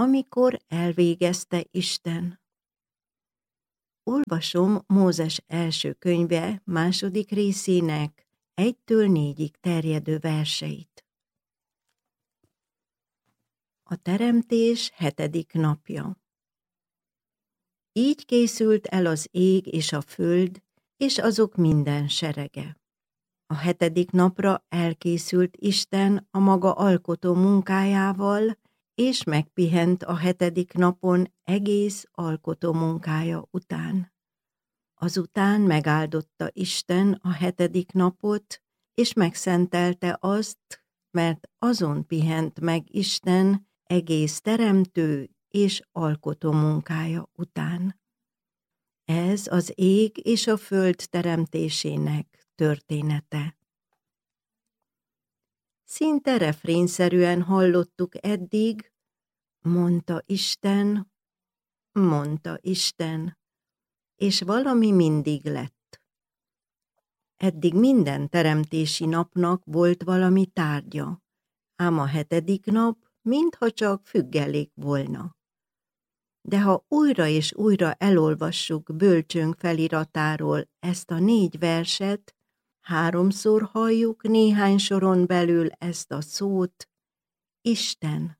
amikor elvégezte Isten. Olvasom Mózes első könyve 2. részének 1-től 4-ig terjedő verseit. A teremtés 7. napja. Így készült el az ég és a föld, és azok minden serege. A 7. napra elkészült Isten a maga alkotó munkájával, és megpihent a 7. napon egész alkotó munkája után. Azután megáldotta Isten a 7. napot, és megszentelte azt, mert azon pihent meg Isten egész teremtő és alkotó munkája után. Ez az ég és a föld teremtésének története. Szinte refrénszerűen hallottuk eddig, mondta Isten, és valami mindig lett. Eddig minden teremtési napnak volt valami tárgya, ám a 7. nap mintha csak függelék volna. De ha újra és újra elolvassuk bölcsőnk feliratáról ezt a 4 verset, 3-szor halljuk néhány soron belül ezt a szót, Isten.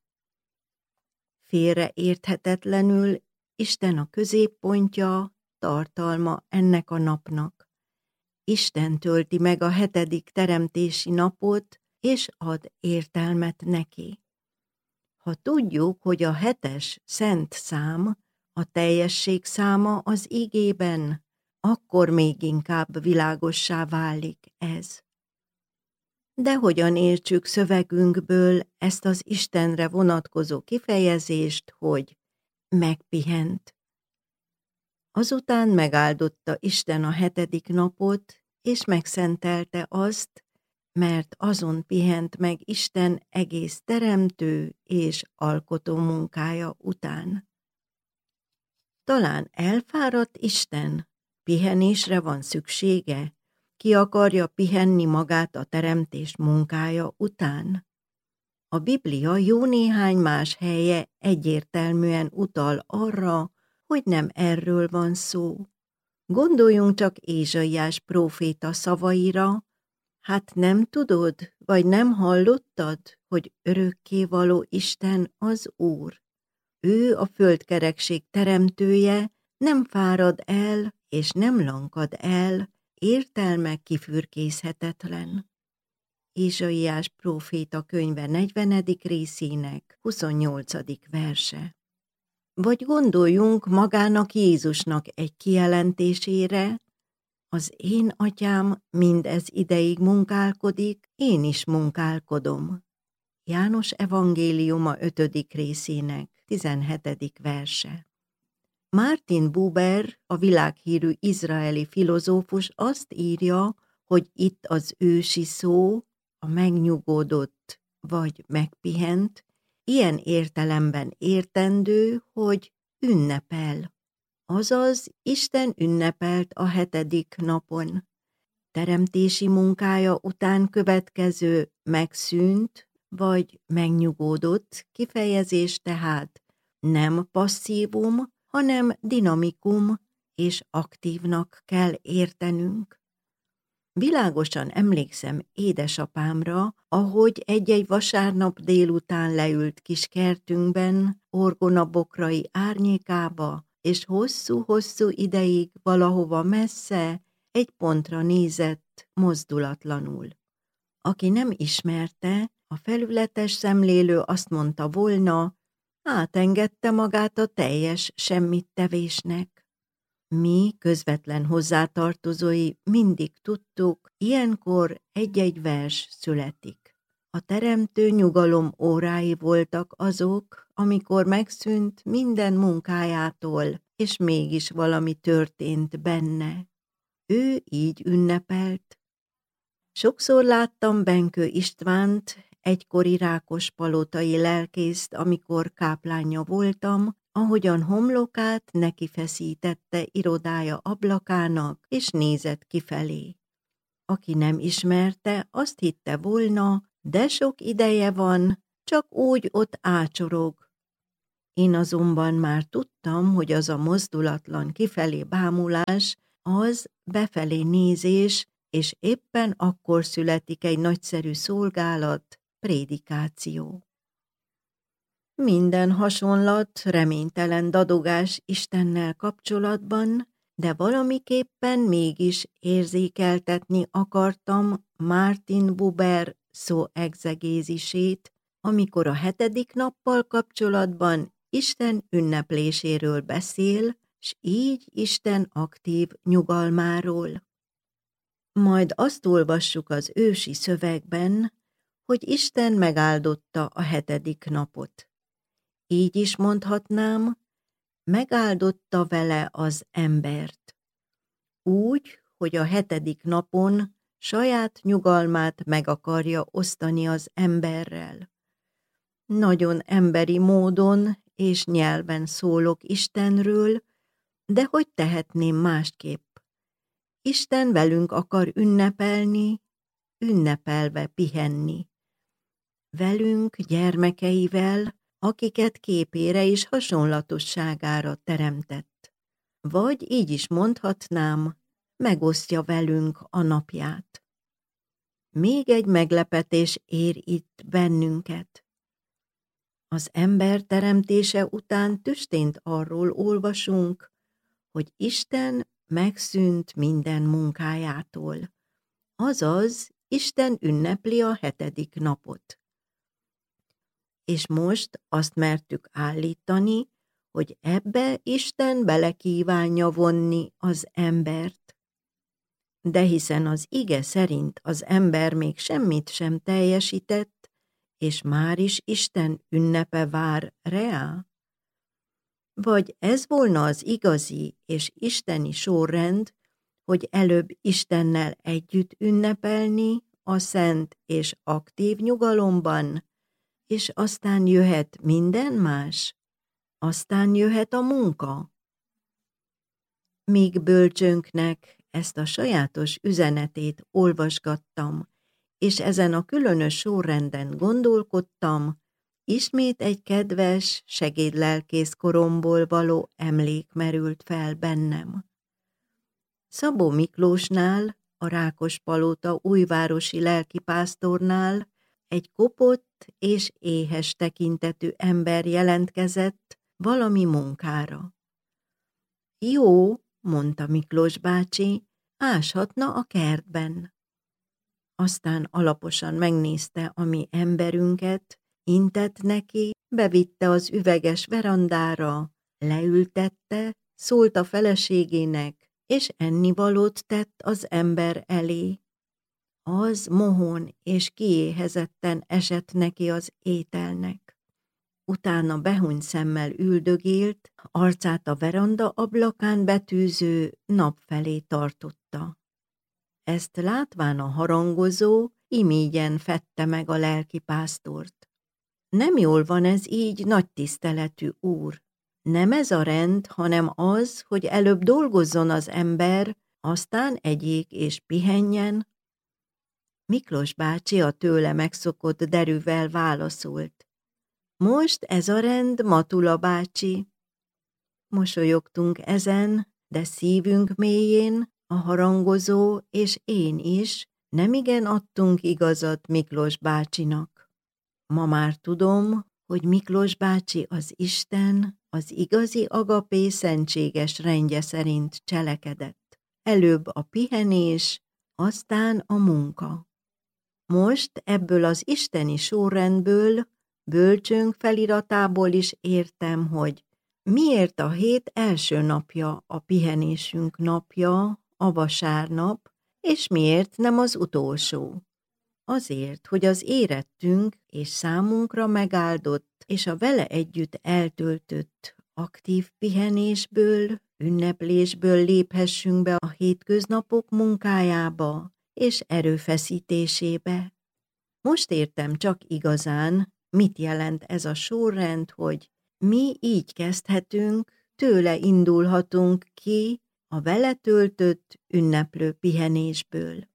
Félreérthetetlenül Isten a középpontja, tartalma ennek a napnak. Isten tölti meg a 7. teremtési napot, és ad értelmet neki. Ha tudjuk, hogy a 7-es szent szám, a teljesség száma az igében, akkor még inkább világossá válik ez. De hogyan értsük szövegünkből ezt az Istenre vonatkozó kifejezést, hogy megpihent? Azután megáldotta Isten a 7. napot, és megszentelte azt, mert azon pihent meg Isten egész teremtő és alkotó munkája után. Talán elfáradt Isten? Pihenésre van szüksége? Ki akarja pihenni magát a teremtés munkája után? A Biblia jó néhány más helye egyértelműen utal arra, hogy nem erről van szó. Gondoljunk csak Ézsaiás próféta szavaira, hát nem tudod, vagy nem hallottad, hogy örökkévaló Isten az Úr. Ő a földkerekség teremtője, nem fárad el, és nem lankad el, értelme kifürkészhetetlen. Ézsaiás próféta könyve 40. részének 28. verse. Vagy gondoljunk magának Jézusnak egy kijelentésére, az én atyám mindez ideig munkálkodik, én is munkálkodom. János evangéliuma 5. részének 17. verse. Martin Buber, a világhírű izraeli filozófus azt írja, hogy itt az ősi szó, a megnyugodott vagy megpihent, ilyen értelemben értendő, hogy ünnepel. Azaz, Isten ünnepelt a 7. napon. Teremtési munkája után következő megszűnt, vagy megnyugodott kifejezés tehát nem passzívum, hanem dinamikum és aktívnak kell értenünk. Világosan emlékszem édesapámra, ahogy egy-egy vasárnap délután leült kis kertünkben, orgonabokrai árnyékába, és hosszú-hosszú ideig valahova messze egy pontra nézett mozdulatlanul. Aki nem ismerte, a felületes szemlélő azt mondta volna, átengedte magát a teljes semmittevésnek. Mi, közvetlen hozzátartozói mindig tudtuk, ilyenkor egy-egy vers születik. A teremtő nyugalom órái voltak azok, amikor megszűnt minden munkájától, és mégis valami történt benne. Ő így ünnepelt. Sokszor láttam Benkő Istvánt, egykori rákospalotai lelkészt, amikor káplánja voltam, ahogyan homlokát neki feszítette irodája ablakának, és nézett kifelé. Aki nem ismerte, azt hitte volna, de sok ideje van, csak úgy ott ácsorog. Én azonban már tudtam, hogy az a mozdulatlan kifelé bámulás, az befelé nézés, és éppen akkor születik egy nagyszerű szolgálat, prédikáció. Minden hasonlat, reménytelen dadogás Istennel kapcsolatban, de valamiképpen mégis érzékeltetni akartam Martin Buber szóegzegézisét, amikor a 7. nappal kapcsolatban Isten ünnepléséről beszél, s így Isten aktív nyugalmáról. Majd azt olvassuk az ősi szövegben, hogy Isten megáldotta a 7. napot. Így is mondhatnám, megáldotta vele az embert. Úgy, hogy a 7. napon saját nyugalmát meg akarja osztani az emberrel. Nagyon emberi módon és nyelven szólok Istenről, de hogy tehetném másképp? Isten velünk akar ünnepelni, ünnepelve pihenni. Velünk, gyermekeivel, akiket képére és hasonlatosságára teremtett. Vagy így is mondhatnám, megosztja velünk a napját. Még egy meglepetés ér itt bennünket. Az ember teremtése után tüstént arról olvasunk, hogy Isten megszűnt minden munkájától. Azaz, Isten ünnepli a 7. napot. És most azt mertük állítani, hogy ebbe Isten belekívánja vonni az embert. De hiszen az ige szerint az ember még semmit sem teljesített, és már is Isten ünnepe vár reá? Vagy ez volna az igazi és isteni sorrend, hogy előbb Istennel együtt ünnepelni a szent és aktív nyugalomban, és aztán jöhet minden más? Aztán jöhet a munka? Míg bölcsönknek ezt a sajátos üzenetét olvasgattam, és ezen a különös sorrenden gondolkodtam, ismét egy kedves, segédlelkész koromból való emlék merült fel bennem. Szabó Miklósnál, a Rákospalota újvárosi lelkipásztornál egy kopott és éhes tekintetű ember jelentkezett valami munkára. Jó, mondta Miklós bácsi, áshatna a kertben. Aztán alaposan megnézte a mi emberünket, intett neki, bevitte az üveges verandára, leültette, szólt a feleségének, és ennivalót tett az ember elé. Az mohón és kiéhezetten esett neki az ételnek. Utána behunyt szemmel üldögélt, arcát a veranda ablakán betűző nap felé tartotta. Ezt látván a harangozó imígyen fedte meg a lelkipásztort. Nem jól van ez így, nagy tiszteletű úr. Nem ez a rend, hanem az, hogy előbb dolgozzon az ember, aztán egyék és pihenjen. Miklós bácsi a tőle megszokott derűvel válaszolt. Most ez a rend, Matula bácsi. Mosolyogtunk ezen, de szívünk mélyén, a harangozó és én is nemigen adtunk igazat Miklós bácsinak. Ma már tudom, hogy Miklós bácsi az Isten, az igazi agapé szentséges rendje szerint cselekedett. Előbb a pihenés, aztán a munka. Most ebből az isteni sorrendből, bölcsőnk feliratából is értem, hogy miért a hét első napja a pihenésünk napja, a vasárnap, és miért nem az utolsó. Azért, hogy az érettünk és számunkra megáldott, és a vele együtt eltöltött aktív pihenésből, ünneplésből léphessünk be a hétköznapok munkájába és erőfeszítésébe. Most értem csak igazán, mit jelent ez a sorrend, hogy mi így kezdhetünk, tőle indulhatunk ki a vele töltött ünneplő pihenésből.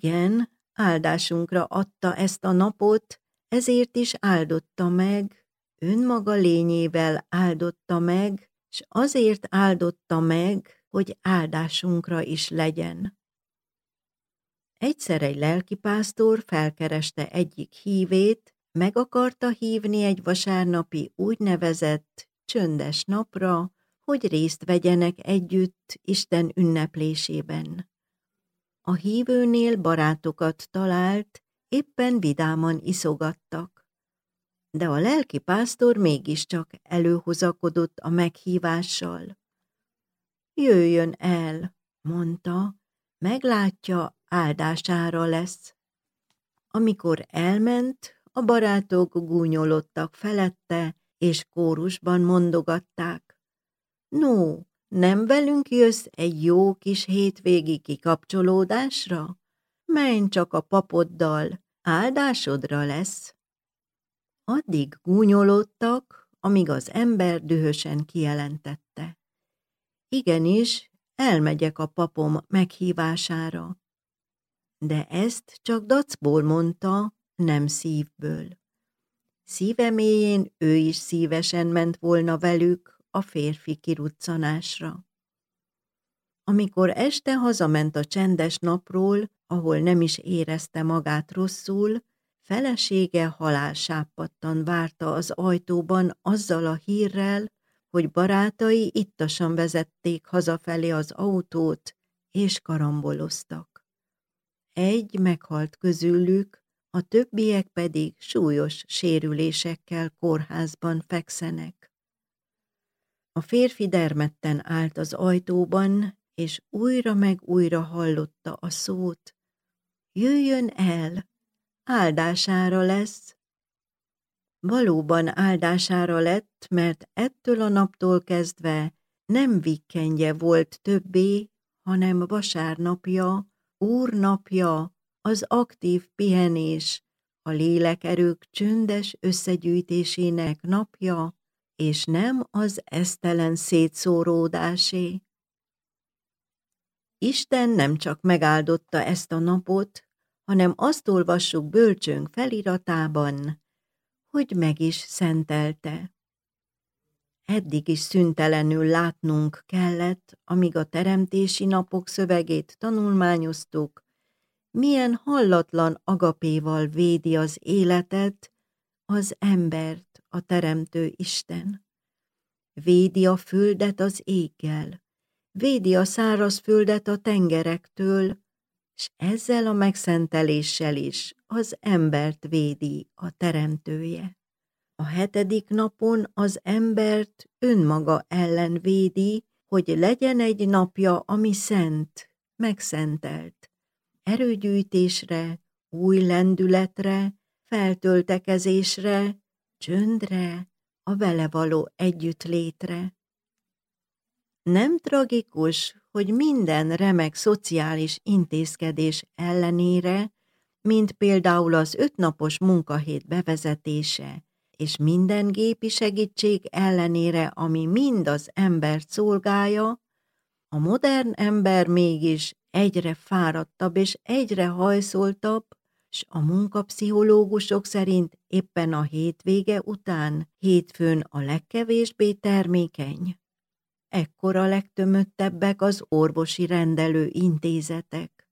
Igen, áldásunkra adta ezt a napot, ezért is áldotta meg, önmaga lényével áldotta meg, s azért áldotta meg, hogy áldásunkra is legyen. Egyszer egy lelkipásztor felkereste egyik hívét, meg akarta hívni egy vasárnapi úgynevezett csöndes napra, hogy részt vegyenek együtt Isten ünneplésében. A hívőnél barátokat talált, éppen vidáman iszogattak. De a lelkipásztor mégiscsak előhozakodott a meghívással. Jöjjön el, mondta, meglátja, áldására lesz. Amikor elment, a barátok gúnyolodtak felette, és kórusban mondogatták. No, nem velünk jössz egy jó kis hétvégi kikapcsolódásra? Menj csak a papoddal, áldásodra lesz. Addig gúnyolódtak, amíg az ember dühösen kijelentette. Igenis, elmegyek a papom meghívására. De ezt csak dacból mondta, nem szívből. Szíve mélyén ő is szívesen ment volna velük a férfi kiruccanásra. Amikor este hazament a csendes napról, ahol nem is érezte magát rosszul, felesége halálsápadtan várta az ajtóban azzal a hírrel, hogy barátai ittasan vezették hazafelé az autót, és karamboloztak. Egy meghalt közülük, a többiek pedig súlyos sérülésekkel kórházban fekszenek. A férfi dermedten állt az ajtóban, és újra meg újra hallotta a szót. Jöjjön el, áldására lesz. Valóban áldására lett, mert ettől a naptól kezdve nem vikendje volt többé, hanem vasárnapja, úrnapja, az aktív pihenés, a lélekerők csöndes összegyűjtésének napja, és nem az esztelen szétszóródásé. Isten nem csak megáldotta ezt a napot, hanem azt olvassuk bölcsőnk feliratában, hogy meg is szentelte. Eddig is szüntelenül látnunk kellett, amíg a teremtési napok szövegét tanulmányoztuk, milyen hallatlan agapéval védi az életet, az embert a teremtő Isten. Védi a földet az éggel, védi a szárazföldet a tengerektől, s ezzel a megszenteléssel is az embert védi a teremtője. A 7. napon az embert önmaga ellen védi, hogy legyen egy napja, ami szent, megszentelt, erőgyűjtésre, új lendületre, feltöltekezésre, csöndre, a vele való együttlétre. Nem tragikus, hogy minden remek szociális intézkedés ellenére, mint például az 5 napos munkahét bevezetése, és minden gépi segítség ellenére, ami mind az embert szolgálja, a modern ember mégis egyre fáradtabb és egyre hajszoltabb, s a munkapszichológusok szerint éppen a hétvége után hétfőn a legkevésbé termékeny. Ekkor a legtömöttebbek az orvosi rendelő intézetek.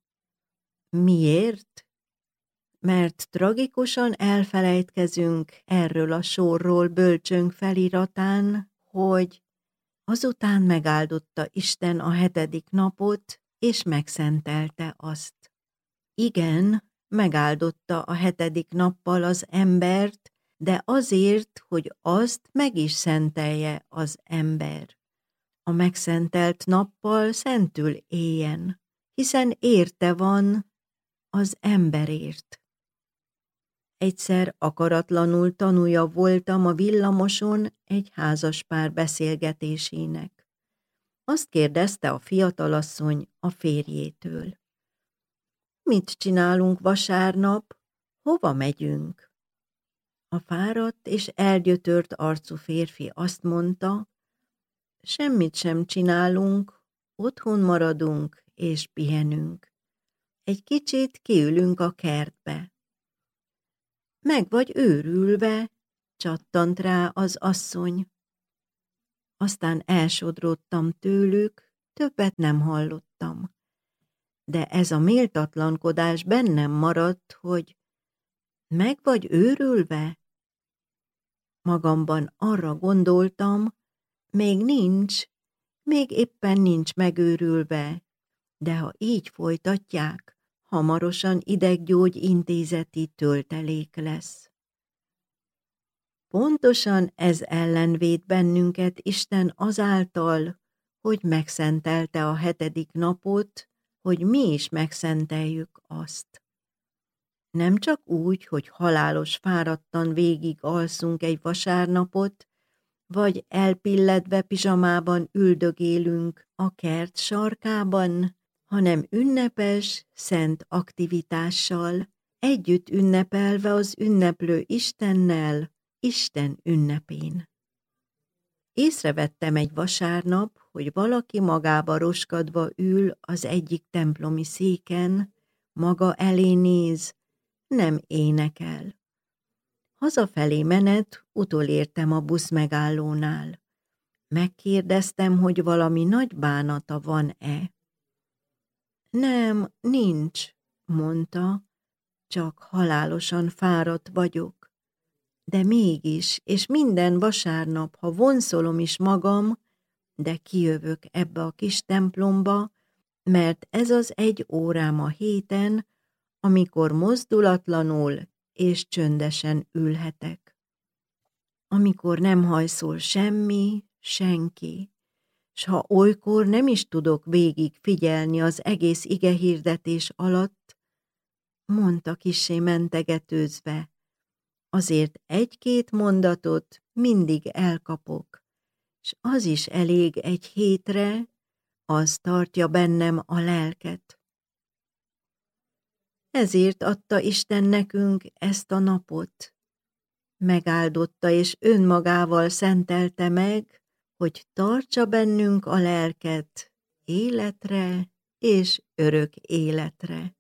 Miért? Mert tragikusan elfelejtkezünk erről a sorról bölcsőnk feliratán, hogy azután megáldotta Isten a 7. napot, és megszentelte azt. Igen, megáldotta a 7. nappal az embert, de azért, hogy azt meg is szentelje az ember. A megszentelt nappal szentül éljen, hiszen érte van az emberért. Egyszer akaratlanul tanúja voltam a villamoson egy házaspár beszélgetésének. Azt kérdezte a fiatalasszony a férjétől. Mit csinálunk vasárnap? Hova megyünk? A fáradt és elgyötört arcú férfi azt mondta, semmit sem csinálunk, otthon maradunk és pihenünk. Egy kicsit kiülünk a kertbe. Meg vagy őrülve, csattant rá az asszony. Aztán elsodródtam tőlük, többet nem hallottam. De ez a méltatlankodás bennem maradt, hogy meg vagy őrülve? Magamban arra gondoltam, még éppen nincs megőrülve, de ha így folytatják, hamarosan ideggyógyintézeti töltelék lesz. Pontosan ez ellen véd bennünket Isten azáltal, hogy megszentelte a 7. napot, hogy mi is megszenteljük azt. Nem csak úgy, hogy halálos fáradtan végig alszunk egy vasárnapot, vagy elpilledve pizsamában üldögélünk a kert sarkában, hanem ünnepes, szent aktivitással, együtt ünnepelve az ünneplő Istennel, Isten ünnepén. Észrevettem egy vasárnap, hogy valaki magába roskadva ül az egyik templomi széken, maga elé néz, nem énekel. Hazafelé menet utolértem a busz megállónál. Megkérdeztem, hogy valami nagy bánata van-e. Nem, nincs, mondta, csak halálosan fáradt vagyok. De mégis, és minden vasárnap, ha vonszolom is magam, de kijövök ebbe a kis templomba, mert ez az 1 órám a héten, amikor mozdulatlanul és csöndesen ülhetek. Amikor nem hajszol semmi, senki, s ha olykor nem is tudok végig figyelni az egész igehirdetés alatt, mondta kissé mentegetőzve, azért 1-2 mondatot mindig elkapok, s az is elég 1 hétre, az tartja bennem a lelket. Ezért adta Isten nekünk ezt a napot. Megáldotta és önmagával szentelte meg, hogy tartsa bennünk a lelket életre és örök életre.